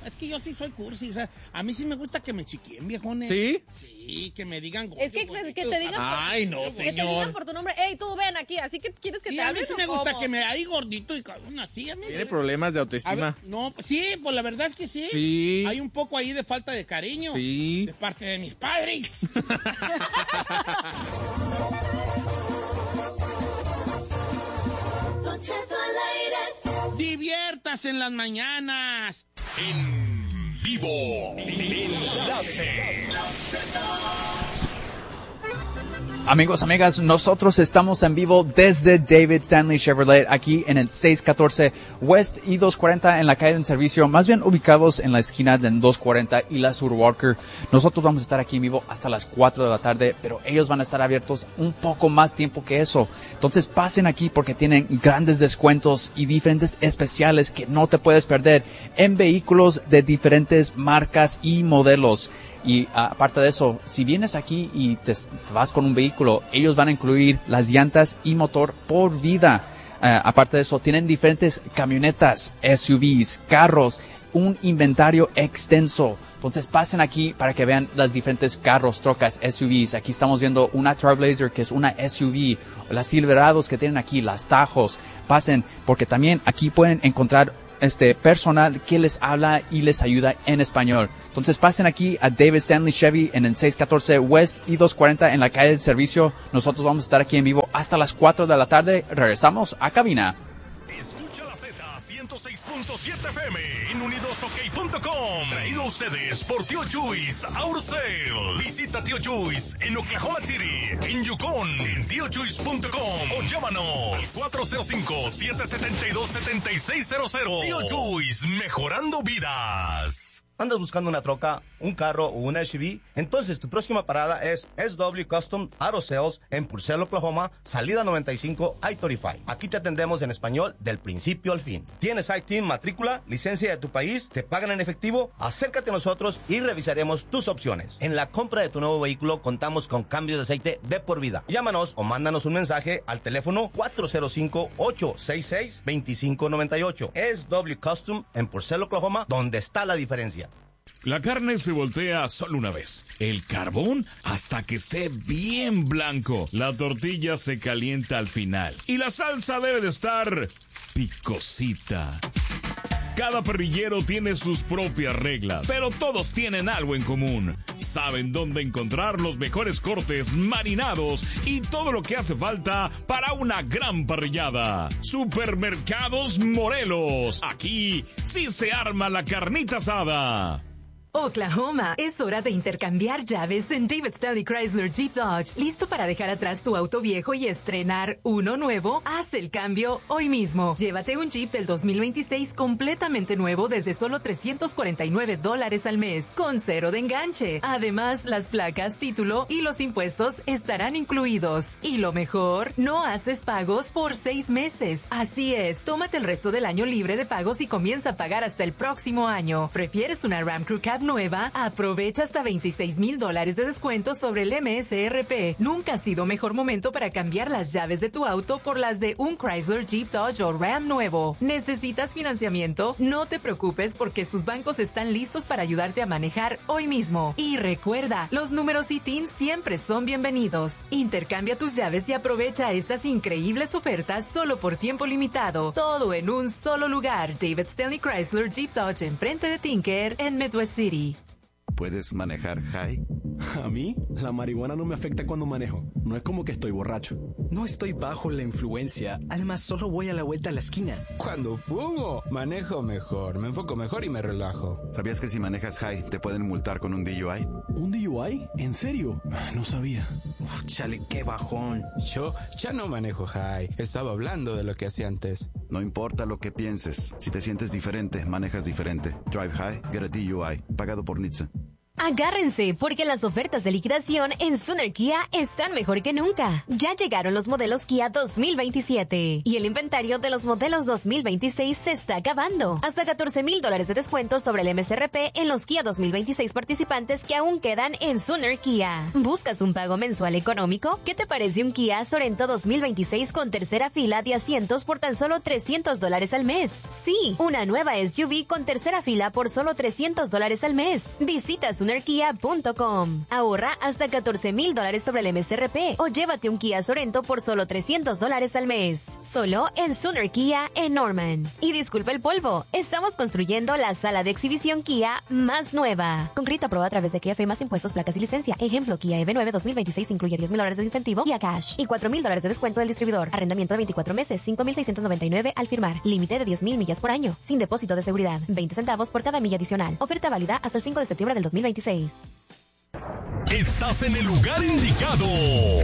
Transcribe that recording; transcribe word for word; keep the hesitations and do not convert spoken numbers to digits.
Es que yo sí soy cursi, o sea, a mí sí me gusta que me chiquien, viejones. ¿Sí? Sí, que me digan gordo, Es que, que te digan Ay, no, que señor. te digan por tu nombre, hey, tú ven aquí, así que quieres que Sí, te a mí hablen. sí ¿O me gusta cómo? que me ahí gordito y cabrón, así a mí. Tiene sí. problemas de A autoestima. ver, no, pues sí, pues la verdad es que sí. Sí. Hay un poco ahí de falta de cariño. Sí. De parte de mis padres. Diviértase en las mañanas. En vivo. Enlace. Amigos, amigas, nosotros estamos en vivo desde David Stanley Chevrolet, aquí en el seiscientos catorce West y doscientos cuarenta en la calle de servicio, más bien ubicados en la esquina del doscientos cuarenta y la Sur Walker. Nosotros vamos a estar aquí en vivo hasta las cuatro de la tarde, pero ellos van a estar abiertos un poco más tiempo que eso. Entonces pasen aquí porque tienen grandes descuentos y diferentes especiales que no te puedes perder en vehículos de diferentes marcas y modelos. Y uh, aparte de eso, si vienes aquí y te, te vas con un vehículo, ellos van a incluir las llantas y motor por vida. Uh, aparte de eso, tienen diferentes camionetas, S U Vs, carros, un inventario extenso. Entonces pasen aquí para que vean las diferentes carros, trocas, S U Vs. Aquí estamos viendo una Trailblazer que es una S U V, las Silverados que tienen aquí, las Tajos. Pasen porque también aquí pueden encontrar este personal que les habla y les ayuda en español. Entonces pasen aquí a David Stanley Chevy en el seiscientos catorce West y doscientos cuarenta en la calle del servicio. Nosotros vamos a estar aquí en vivo hasta las cuatro de la tarde. Regresamos a cabina. Escucha la Z ciento seis punto siete F M en unidos ok punto com. Traído a ustedes por Tío Chuys Auto Sales. Visita Tío Chuys en Oklahoma City, en Yukon, en tío chuys punto com o llámanos cuatro cero cinco, siete siete dos, siete seis cero cero. Tío Chuys, mejorando vidas. ¿Andas buscando una troca, un carro o una S U V? Entonces tu próxima parada es S W Custom Auto Sales en Purcell, Oklahoma, salida noventa y cinco I treinta y cinco. Aquí te atendemos en español del principio al fin. ¿Tienes I T I N, matrícula, licencia de tu país? ¿Te pagan en efectivo? Acércate a nosotros y revisaremos tus opciones. En la compra de tu nuevo vehículo contamos con cambios de aceite de por vida. Llámanos o mándanos un mensaje al teléfono cuatro cero cinco, ocho seis seis, dos cinco nueve ocho. S W Custom en Purcell, Oklahoma, donde está la diferencia. La carne se voltea solo una vez. El carbón hasta que esté bien blanco. La tortilla se calienta al final. Y la salsa debe de estar picosita. Cada parrillero tiene sus propias reglas, pero todos tienen algo en común. Saben dónde encontrar los mejores cortes marinados y todo lo que hace falta para una gran parrillada. Supermercados Morelos. Aquí sí se arma la carnita asada. Oklahoma, es hora de intercambiar llaves en David Stanley Chrysler Jeep Dodge. ¿Listo para dejar atrás tu auto viejo y estrenar uno nuevo? Haz el cambio hoy mismo. Llévate un Jeep del dos mil veintiséis completamente nuevo desde solo trescientos cuarenta y nueve dólares al mes, con cero de enganche. Además, las placas, título y los impuestos estarán incluidos. Y lo mejor, no haces pagos por seis meses. Así es, tómate el resto del año libre de pagos y comienza a pagar hasta el próximo año. ¿Prefieres una Ram Crew Cab nueva? Aprovecha hasta veintiséis mil dólares de descuento sobre el M S R P. Nunca ha sido mejor momento para cambiar las llaves de tu auto por las de un Chrysler, Jeep, Dodge o Ram nuevo. ¿Necesitas financiamiento? No te preocupes porque sus bancos están listos para ayudarte a manejar hoy mismo. Y recuerda, los números I T I N siempre son bienvenidos. Intercambia tus llaves y aprovecha estas increíbles ofertas solo por tiempo limitado. Todo en un solo lugar. David Stanley Chrysler, Jeep, Dodge, enfrente de Tinker en Midwest City. ¿Puedes manejar high? A mí, la marihuana no me afecta cuando manejo. No es como que estoy borracho. No estoy bajo la influencia. Además, solo voy a la vuelta a la esquina. Cuando fumo, manejo mejor, me enfoco mejor y me relajo. ¿Sabías que si manejas high, te pueden multar con un D U I? ¿Un D U I? ¿En serio? No sabía. Uf, chale, qué bajón. Yo ya no manejo high. Estaba hablando de lo que hacía antes. No importa lo que pienses. Si te sientes diferente, manejas diferente. Drive high, get a D U I. Pagado por N H T S A. Agárrense, porque las ofertas de liquidación en Sooner Kia están mejor que nunca. Ya llegaron los modelos Kia dos mil veintisiete y el inventario de los modelos dos mil veintiséis se está acabando. Hasta catorce mil dólares de descuento sobre el M S R P en los Kia dos mil veintiséis participantes que aún quedan en Sooner Kia. ¿Buscas un pago mensual económico? ¿Qué te parece un Kia Sorento dos mil veintiséis con tercera fila de asientos por tan solo trescientos dólares al mes? Sí, una nueva S U V con tercera fila por solo trescientos dólares al mes. Visita Sooner Kia punto com. Ahorra hasta catorce mil dólares sobre el M S R P o llévate un Kia Sorento por solo trescientos dólares al mes. Solo en Sooner Kia en Norman. Y disculpa el polvo, estamos construyendo la sala de exhibición Kia más nueva. Con crédito aprobado a través de Kia F más impuestos, placas y licencia. Ejemplo, Kia E V nueve dos mil veintiséis incluye diez mil dólares de incentivo y a cash y cuatro mil dólares de descuento del distribuidor. Arrendamiento de veinticuatro meses, cinco mil seiscientos noventa y nueve al firmar. Límite de diez mil millas por año. Sin depósito de seguridad. veinte centavos por cada milla adicional. Oferta válida hasta el cinco de septiembre del dos mil veintiséis. Estás en el lugar indicado.